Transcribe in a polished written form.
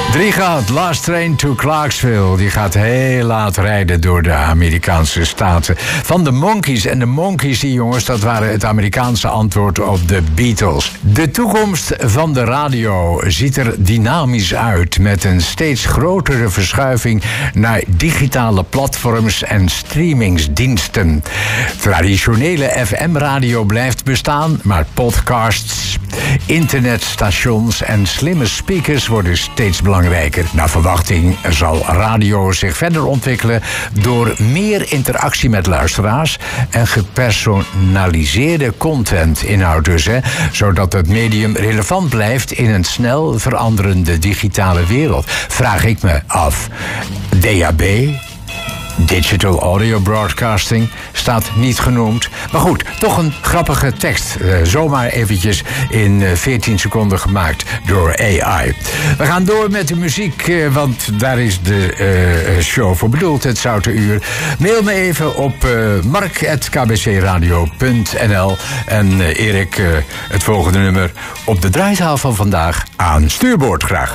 3 gaat Last Train to Clarksville. Die gaat heel laat rijden door de Amerikaanse staten. Van de Monkees. En de Monkees, die jongens, dat waren het Amerikaanse antwoord op de Beatles. De toekomst van de radio ziet er dynamisch uit, met een steeds grotere verschuiving naar digitale platforms en streamingsdiensten. Traditionele FM-radio blijft bestaan, maar podcasts, internetstations en slimme speakers worden steeds belangrijker. Naar verwachting zal radio zich verder ontwikkelen door meer interactie met luisteraars en gepersonaliseerde contentinhoud dus, zodat het medium relevant blijft in een snel veranderende digitale wereld. Vraag ik me af, DAB, Digital Audio Broadcasting, staat niet genoemd. Maar goed, toch een grappige tekst. Zomaar eventjes in 14 seconden gemaakt door AI. We gaan door met de muziek, want daar is de show voor bedoeld, het Zoute Uur. Mail me even op mark@kbcradio.nl en Erik, het volgende nummer op de draaitaal van vandaag aan stuurboord graag.